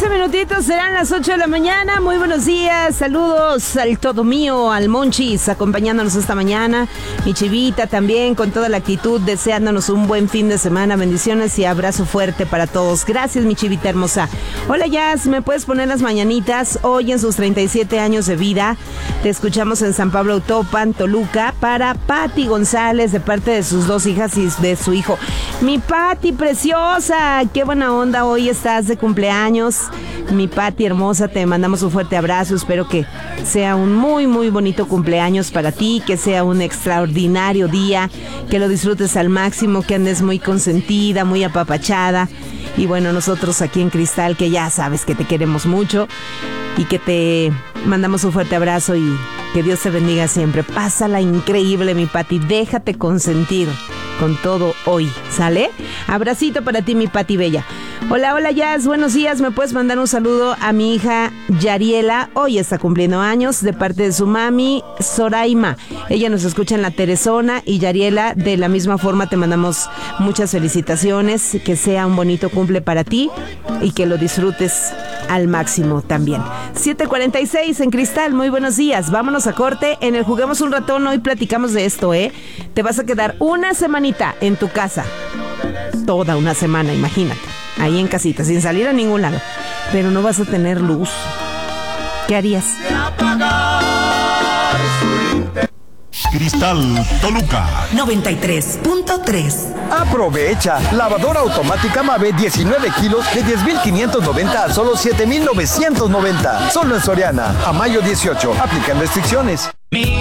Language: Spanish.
11 minutitos, serán las 8 de la mañana. Muy buenos días, saludos al todo mío, al Monchis, acompañándonos esta mañana. Mi Chivita también, con toda la actitud, deseándonos un buen fin de semana. Bendiciones y abrazo fuerte para todos. Gracias, mi Chivita hermosa. Hola, Jazz, ¿me puedes poner las mañanitas? Hoy en sus 37 años de vida, te escuchamos en San Pablo Autopan, Toluca, para Pati González, de parte de sus dos hijas y de su hijo. Mi Pati preciosa, qué buena onda, hoy estás de cumpleaños. Mi Pati hermosa, te mandamos un fuerte abrazo. Espero que sea un muy muy bonito cumpleaños para ti, que sea un extraordinario día, que lo disfrutes al máximo, que andes muy consentida, muy apapachada. Y bueno, nosotros aquí en Cristal, que ya sabes que te queremos mucho y que te mandamos un fuerte abrazo y que Dios te bendiga siempre. Pásala increíble, mi Pati, déjate consentir con todo hoy, ¿sale? Abracito para ti, mi Pati bella. Hola, hola, Jazz, buenos días. ¿Me puedes mandar un saludo a mi hija Yariela? Hoy está cumpliendo años, de parte de su mami, Soraima. Ella nos escucha en La Teresona. Y Yariela, de la misma forma te mandamos muchas felicitaciones. Que sea un bonito cumple para ti y que lo disfrutes al máximo también. 7:46 en Cristal, muy buenos días. Vámonos a corte. En el Juguemos un Ratón hoy platicamos de esto, ¿eh? Te vas a quedar una semanita en tu casa. Toda una semana, imagínate. Ahí en casita, sin salir a ningún lado. Pero no vas a tener luz. ¿Qué harías? Cristal Toluca 93.3. Aprovecha. Lavadora automática Mave 19 kilos de 10,590 a solo 7,990. Solo en Soriana. A mayo 18. Aplican restricciones.